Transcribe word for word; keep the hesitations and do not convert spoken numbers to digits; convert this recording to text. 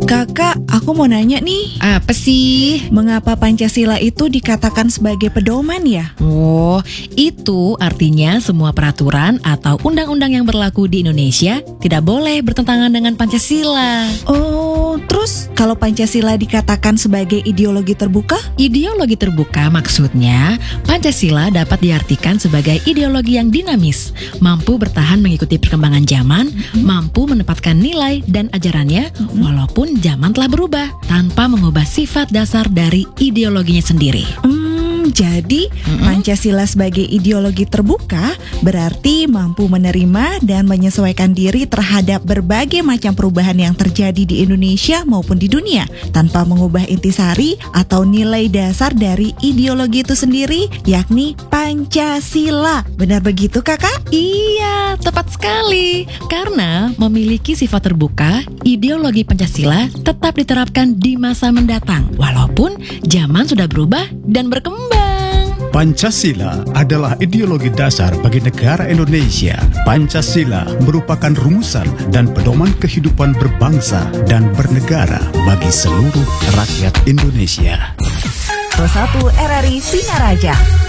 Kakak, aku mau nanya nih, Apa sih? mengapa Pancasila itu dikatakan sebagai pedoman ya? Oh, itu artinya semua peraturan atau undang-undang yang berlaku di Indonesia tidak boleh bertentangan dengan Pancasila. Oh, terus kalau Pancasila dikatakan sebagai ideologi terbuka? Ideologi terbuka maksudnya Pancasila dapat diartikan sebagai ideologi yang dinamis, mampu bertahan mengikuti perkembangan zaman, mampu menempatkan nilai dan ajarannya walaupun zaman telah berubah tanpa mengubah sifat dasar dari ideologinya sendiri. Hmm, jadi Pancasila sebagai ideologi terbuka berarti mampu menerima dan menyesuaikan diri terhadap berbagai macam perubahan yang terjadi di Indonesia maupun di dunia tanpa mengubah intisari atau nilai dasar dari ideologi itu sendiri, yakni Pancasila. Benar begitu, Kakak? Iya, tepat sekali. Karena memiliki sifat terbuka, ideologi Pancasila tetap diterapkan di masa mendatang walaupun zaman sudah berubah dan berkembang. Pancasila adalah ideologi dasar bagi negara Indonesia. Pancasila merupakan rumusan dan pedoman kehidupan berbangsa dan bernegara bagi seluruh rakyat Indonesia. satu R R I Singaraja.